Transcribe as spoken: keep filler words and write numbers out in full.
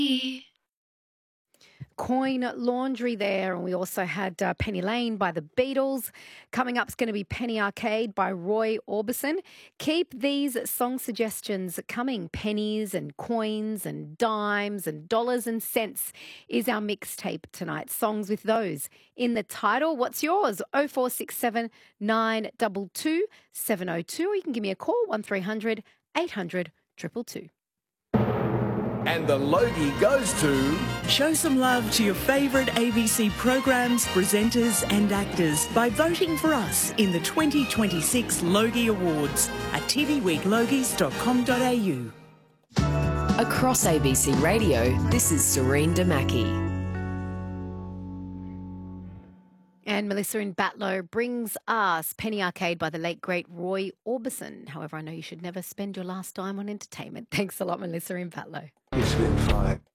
Coin Laundry there, and we also had uh, Penny Lane by the Beatles. Coming up is going to be Penny Arcade by Roy Orbison. Keep these song suggestions coming. Pennies and coins and dimes and dollars and cents is our mixtape tonight. Songs with those in the title. What's yours? oh four six seven, nine two two, seven oh two, or you can give me a call, one three hundred, eight hundred, two two two. And the Logie goes to... Show some love to your favourite A B C programs, presenters and actors by voting for us in the twenty twenty-six Logie Awards at t v week logies dot com dot a u. Across A B C Radio, this is Serene Damaki. And Melissa in Batlow brings us Penny Arcade by the late, great Roy Orbison. However, I know you should never spend your last dime on entertainment. Thanks a lot, Melissa in Batlow. It's been fine.